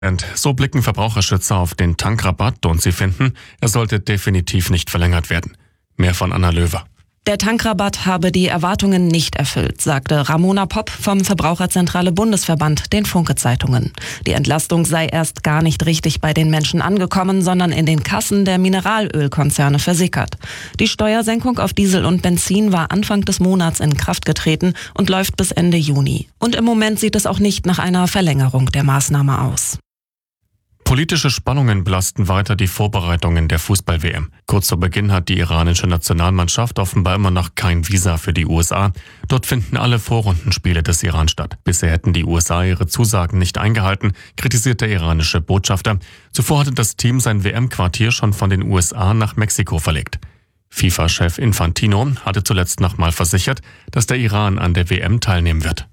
So blicken Verbraucherschützer auf den Tankrabatt und sie finden, er sollte definitiv nicht verlängert werden. Mehr von Anna Löwer. Der Tankrabatt habe die Erwartungen nicht erfüllt, sagte Ramona Popp vom Verbraucherzentrale Bundesverband den Funke-Zeitungen. Die Entlastung sei erst gar nicht richtig bei den Menschen angekommen, sondern in den Kassen der Mineralölkonzerne versickert. Die Steuersenkung auf Diesel und Benzin war Anfang des Monats in Kraft getreten und läuft bis Ende Juni. Und im Moment sieht es auch nicht nach einer Verlängerung der Maßnahme aus. Politische Spannungen belasten weiter die Vorbereitungen der Fußball-WM. Kurz vor Beginn hat die iranische Nationalmannschaft offenbar immer noch kein Visa für die USA. Dort finden alle Vorrundenspiele des Iran statt. Bisher hätten die USA ihre Zusagen nicht eingehalten, kritisiert der iranische Botschafter. Zuvor hatte das Team sein WM-Quartier schon von den USA nach Mexiko verlegt. FIFA-Chef Infantino hatte zuletzt nochmal versichert, dass der Iran an der WM teilnehmen wird.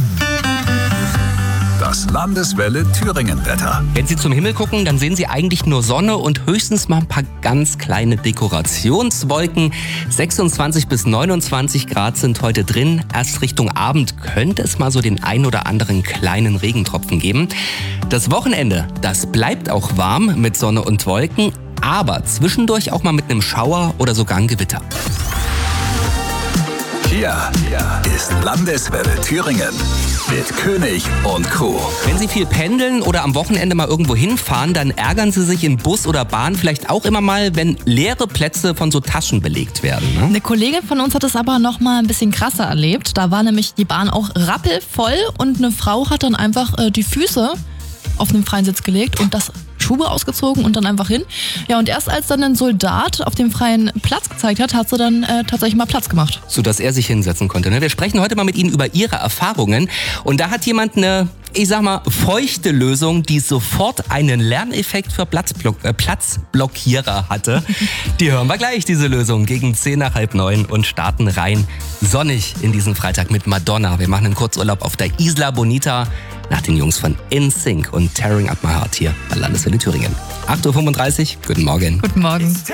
Das Landeswelle Thüringen-Wetter. Wenn Sie zum Himmel gucken, dann sehen Sie eigentlich nur Sonne und höchstens mal ein paar ganz kleine Dekorationswolken. 26 bis 29 Grad sind heute drin. Erst Richtung Abend könnte es mal so den ein oder anderen kleinen Regentropfen geben. Das Wochenende, das bleibt auch warm mit Sonne und Wolken, aber zwischendurch auch mal mit einem Schauer oder sogar ein Gewitter. Hier ist Landeswelle Thüringen mit König und Crew. Wenn Sie viel pendeln oder am Wochenende mal irgendwo hinfahren, dann ärgern Sie sich in Bus oder Bahn vielleicht auch immer mal, wenn leere Plätze von so Taschen belegt werden. Ne? Eine Kollegin von uns hat es aber noch mal ein bisschen krasser erlebt. Da war nämlich die Bahn auch rappelvoll und eine Frau hat dann einfach die Füße auf den freien Sitz gelegt und das Schuhe ausgezogen und dann einfach hin. Ja, und erst als dann ein Soldat auf dem freien Platz gezeigt hat, hat sie dann tatsächlich mal Platz gemacht. Sodass er sich hinsetzen konnte. Ne? Wir sprechen heute mal mit Ihnen über Ihre Erfahrungen. Und da hat jemand eine, ich sag mal, feuchte Lösung, die sofort einen Lerneffekt für Platzblockierer hatte. Die hören wir gleich, diese Lösung, gegen 10 nach halb 9 und starten rein sonnig in diesen Freitag mit Madonna. Wir machen einen Kurzurlaub auf der Isla Bonita nach den Jungs von NSYNC und Tearing Up My Heart hier bei Landeswelle Thüringen. 8.35 Uhr, guten Morgen. Guten Morgen.